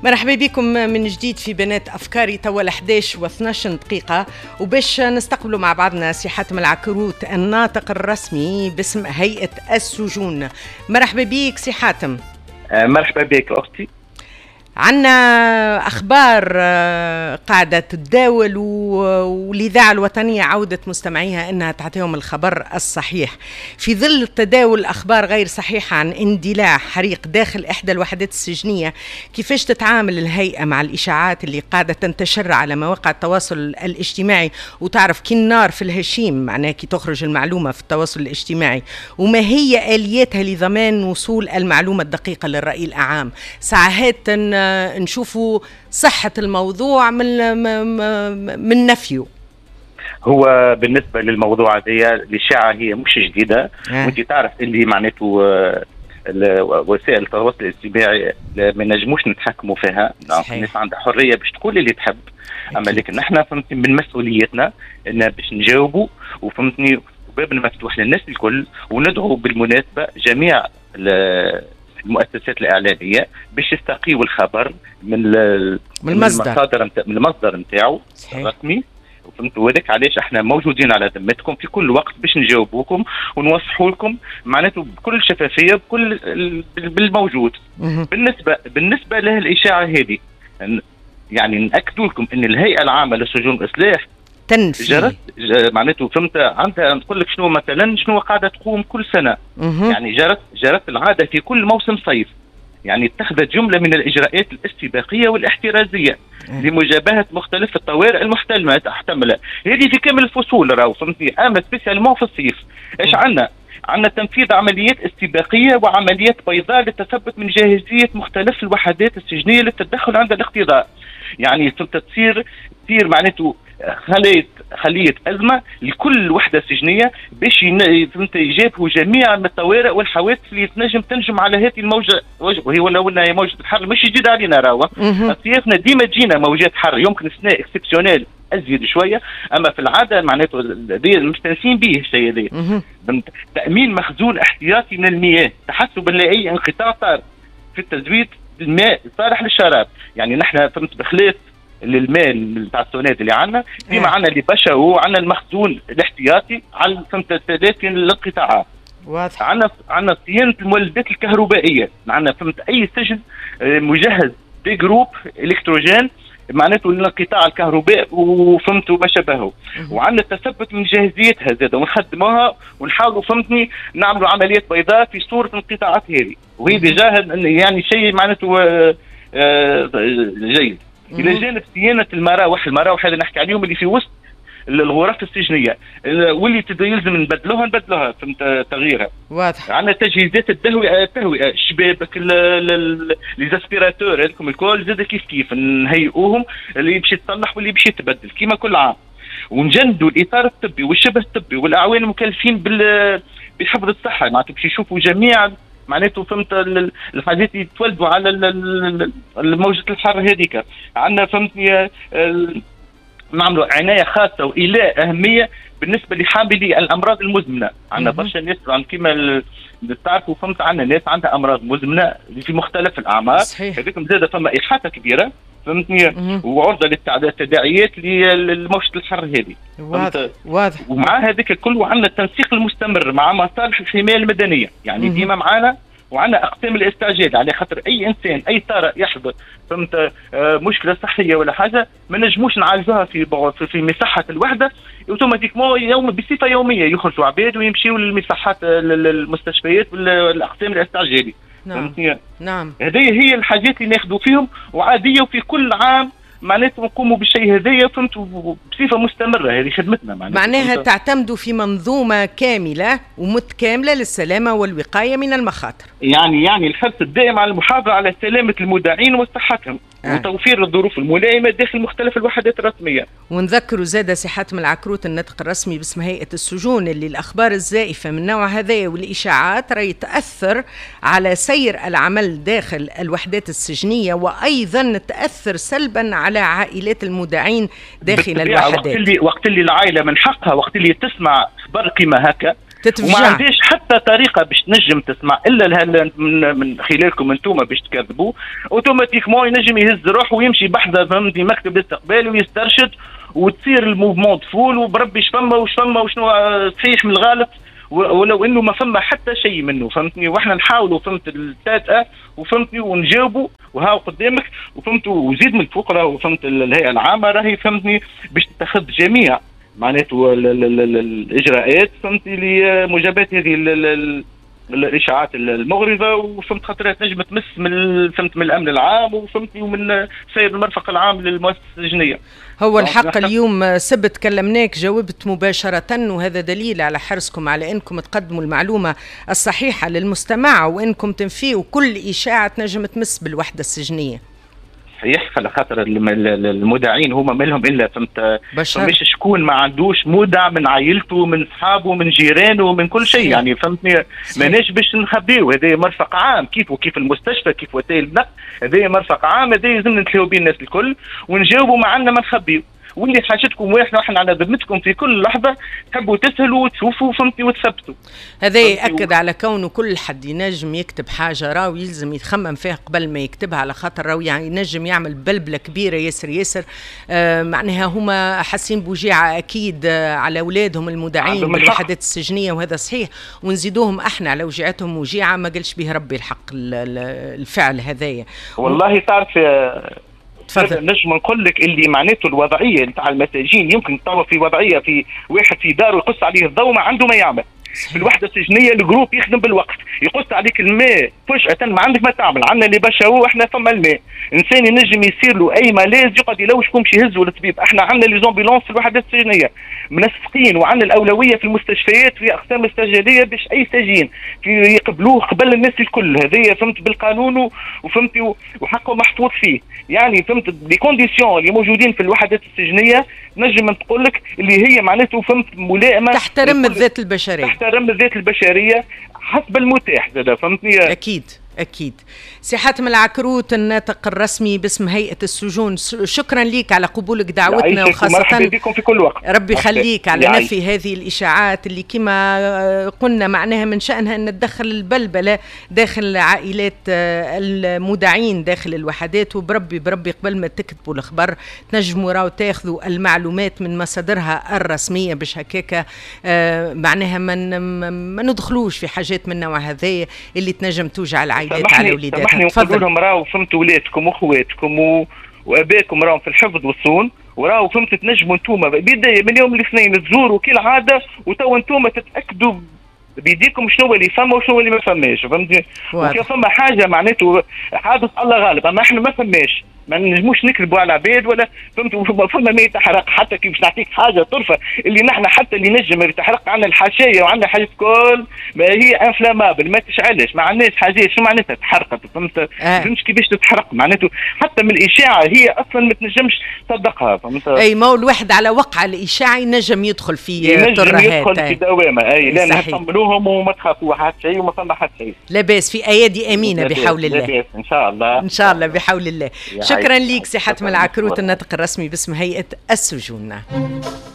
مرحبا بكم من جديد في بنات أفكاري. توا 11 و12 دقيقة وباش نستقبلوا مع بعضنا سي حاتم العكروت الناطق الرسمي باسم هيئة السجون. مرحبا بك سي حاتم. مرحبا بك أختي. عنا أخبار قاعدة تتداول والإذاعة الوطنية عودت مستمعيها أنها تعطيهم الخبر الصحيح في ظل تداول أخبار غير صحيحة عن اندلاع حريق داخل إحدى الوحدات السجنية. كيفاش تتعامل الهيئة مع الإشاعات اللي قاعدة تنتشر على مواقع التواصل الاجتماعي؟ وتعرف كي النار في الهشيم معناها كي تخرج المعلومة في التواصل الاجتماعي، وما هي آلياتها لضمان وصول المعلومة الدقيقة للرأي العام؟ ساعات نشوفوا صحة الموضوع من نفيه. هو بالنسبة للموضوع هذا الإشاعة هي مش جديدة، وانت تعرف اللي معناته وسائل التواصل الاجتماعي ما نجموش نتحكموا فيها. الناس عندها حرية باش تقول اللي تحب، أما لكن نحن فهمتني من مسؤوليتنا إن باش نجاوبوا وفهمتني بابنا مفتوح للناس الكل، وندعو بالمناسبة جميع المؤسسات الإعلامية باش يستقيوا الخبر من المصدر نتاعو الرسمي. وذلك علاش احنا موجودين على ذمتكم في كل وقت باش نجاوبوكم ونوضحوا لكم معناته بكل شفافية بكل بالموجود. بالنسبة له الإشاعة هذه يعني نأكدوا لكم ان الهيئة العامة للسجون والإصلاح جرت معناته فهمت عندها نقول لك شنو مثلا شنو قاعده تقوم كل سنه. يعني جرت العاده في كل موسم صيف، يعني اتخذت جمله من الاجراءات الاستباقيه والاحترازيه لمجابهه مختلف الطوارئ المحتمله. هذه في كامل الفصول راهو فهمتني، اما سبيسيالمون في الصيف ايش عندنا تنفيذ عمليات استباقيه وعمليات بيضاء للتثبت من جاهزيه مختلف الوحدات السجنيه للتدخل عند الاختضاء. يعني تصير معناته خلية أزمة لكل وحدة سجنية باش يجابهوا جميع الطوارئ والحوادث اللي تنجم على هذه الموجة، وهي ولو انها موجة الحر مش جديدة علينا راهو. صيفنا ديما تجينا موجات حر، يمكن السنة اكسبسيونيل ازيد شوية، اما في العادة معناته مستانسين به الشيء هذا. تأمين مخزون احتياطي من المياه، تحسب لاي انقطاع طارئ في التزويد الماء صالح للشراب. يعني نحن فهمت بخلاف للماء بتاع السونات اللي عندنا ديما عندنا اللي باشا وعندنا المخزون الاحتياطي على فهمت 30 الانقطاعات. واضح. عندنا صيانه المولدات الكهربائيه، عندنا فهمت اي سجن مجهز بجروب الكتروجين معناته الانقطاع الكهرباء وفهمت وما شابهه. وعندنا التثبت من جاهزيتها زاده ونخدموها ونحاولوا فهمتني نعملوا عمليات بيضاء في صوره الانقطاعات هذه، وهي ديجا يعني شيء معناته جيد. الى جانب صيانه المراوح هذا نحكي عليهم اللي في وسط الغرف السجنيه واللي يلزم نبدلوها فهمت تغييرها. واضح. عندنا تجهيزات التهوئه الشبابك ليزاسبيراتور هذوك الكل زاد كيف نهيئوهم اللي باش يتصلح واللي باش يتبدل كيما كل عام. ونجندوا الاطار الطبي والشبه الطبي والاعوان المكلفين بحفظ الصحه معناتها باش يشوفوا جميع معناته فهمت الحاجات اللي تولدوا على الموجة الحر هذيك. عندنا فهمتني نعملوا عناية خاصة وإيلاء أهمية بالنسبة لحاملي الأمراض المزمنة. عندنا برشا ناس كيما تعرفوا فهمت عندنا ناس عندها أمراض مزمنة في مختلف الأعمار، هذيك زادة فما إحاطة كبيرة فهمتني وعرضة للتداعيات للموجة الحر هذه. واضح. ومع هذيك الكل وعندنا التنسيق المستمر مع مصالح الحماية المدنية، يعني ديما معانا وعندنا اقسام الاستعجال على خاطر اي انسان اي طارئ يحدث فهمت مشكله صحيه ولا حاجه ما نجموش نعالجوها في مساحه الوحده اوتوماتيكمون بصفه يوميه يخرجوا عباد ويمشيوا للمساحات المستشفيات والاقسام الاستعجالي. نعم. هذه هي الحاجات اللي ناخذوا فيهم وعاديه، وفي كل عام معناتها نقوموا بالشيء هذايا فهمت بصفه مستمره. هذه خدمتنا معناها تعتمدوا في منظومه كامله ومتكامله للسلامه والوقايه من المخاطر. يعني الحرص الدائم على المحافظه على سلامه المودعين وصحتهم وتوفير الظروف الملائمه داخل مختلف الوحدات الرسميه. ونذكروا زاد سي حاتم العكروت الناطق الرسمي باسم هيئه السجون اللي الاخبار الزائفه من نوع هذا والاشاعات راهي تاثر على سير العمل داخل الوحدات السجنيه، وايضا تاثر سلبا على عائلات المودعين داخل الوحدات. وقت اللي العائله من حقها وقت اللي تسمع خبر كيما هكا وما عنديش حتى طريقه باش تنجم تسمع الا من خلالكم انتم باش تكذبوا اوتوماتيكمون ينجم يهز روحه ويمشي بحذا فهمتني مكتب الاستقبال ويسترشد وتصير الموفمون فول وبربي شفما وشنو صحيح من الغالط ولو انه ما فما حتى شيء منه فهمتني. واحنا نحاولوا فهمت التاتأة وفهمتني ونجاوبوا وهاو قدامك وفهمت وزيد من فوق راهو فهمت الهيئه العامه راهي فهمتني باش تتخذ جميع معناته الاجراءات فهمتني لمجابهه هذه الاشاعات المغرضه وفهمت خاطرها تنجم تمس فهمت من الامن العام وفهمتني ومن سيد المرفق العام للمؤسسه السجنيه. هو الحق اليوم سبت كلمناك جاوبت مباشره وهذا دليل على حرصكم على انكم تقدموا المعلومه الصحيحه للمستمع وانكم تنفيوا كل اشاعه تنجم تمس بالوحده السجنيه. صحيح على خاطر المودعين هما ما لهم الا فهمت مش شكون ما عندوش مودع من عائلته من اصحابه من جيرانه من كل شيء يعني فهمتني ماناش باش نخبيو هذا مرفق عام كيف المستشفى كيف وسائل النقل هذا مرفق عام هذا لازم نتلاو بين الناس الكل ونجاوبوا معنا ما نخبيو واللي حاجتكم واحنا على ذمتكم في كل لحظه تحبوا تسهلوا وتشوفوا فهمتي وتثبتوا. هذا ياكد على كونه كل حد ينجم يكتب حاجه راهو يلزم يتخمم فيها قبل ما يكتبها على خاطر راهو يعني ينجم يعمل بلبله كبيره ياسر معناها هما حاسين بوجيعه اكيد على اولادهم المودعين بالوحدات السجنيه وهذا صحيح ونزيدوهم احنا على وجيعتهم وجيعه ما قالش به ربي الحق الفعل هذايا. والله تعرف نجم نقول لك اللي معناته الوضعيه نتاع المساجين يمكن تطور في وضعيه في واحد في داره يقص عليه الضوء ما عنده ما يعمل. في الوحده السجنيه الجروب يخدم بالوقت يقص عليك الماء فجاه ما عندك ما تعمل عندنا اللي بشاو احنا فما الماء انسان ينجم يصير له اي ملاذ يقعد يلوشكم باش يهزوا للطبيب. احنا عندنا لي زومبيلونس في الوحدات السجنيه منسقين وعندنا الاولويه في المستشفيات في اقسام استعجاليه باش اي سجين يقبلوه قبل الناس الكل هذايا فهمت بالقانون وفهمتي وحقه محفوظ فيه يعني فهمت لي كونديسيون اللي موجودين في الوحدات السجنيه نجم نقول لك اللي هي معناته فهمت ملائمه تحترم الذات البشريه تحترم الذات البشريه حسب المتاح زاد فهمتني. أكيد سي حاتم العكروت الناطق الرسمي باسم هيئة السجون شكرا ليك على قبولك دعوتنا وخاصة مرحبا بكم في كل وقت ربي يخليك على نفي هذه الإشاعات اللي كما قلنا معناها من شأنها أن تدخل البلبلة داخل عائلات المودعين داخل الوحدات وبربي قبل ما تكتبوا الخبر تنجموا راو تاخذوا المعلومات من مصادرها الرسمية باش هكاك معناها ما ندخلوش في حاجات من نوع هذايا اللي تنجم توجع العائلات على وليداتها. سامحني نقول لهم راهو فهمتوا ولادكم واخواتكم وابائكم راهم في الحفظ والصون وراهو فهمت تنجموا انتوما بدايه من يوم الاثنين تزوروا كالعاده وتو انتوما تتاكدوا بيديكم شنو اللي فما وشنو اللي ما فماش فهمتي. وكيف فما حاجه معناته حادث الله غالب اما احنا ما فماش ما نجموش نكذبوا على عباد ولا فهمت فما ما يتحرق حتى كي باش نعطيك حاجه طرفه اللي نحن حتى اللي نجم يتحرق عندنا الحاشيه وعندنا حاجات كل ما هي انفلامابل ما تشعلش ما عندناش حاجات شو معناتها تحرقت فهمت فهمتش كيفاش تتحرق معناته حتى من الاشاعه هي اصلا ما تنجمش تصدقها فهمت. اي ما هو الواحد على وقع الاشاعه ينجم يدخل في ترهات يدخل في دوامه اي لا نطمنوهم وما تخافوا حتى شيء وما فما حتى شيء لاباس في ايادي امينه بحول الله لاباس ان شاء الله ان شاء الله بحول الله. شكرا ليك سي حاتم العكروت الناطق الرسمي باسم هيئة السجون.